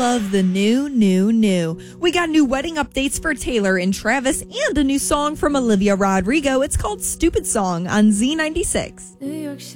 love the new. We got new wedding updates for Taylor and Travis and a new song from Olivia Rodrigo. It's called Stupid Song on Z96. New York City.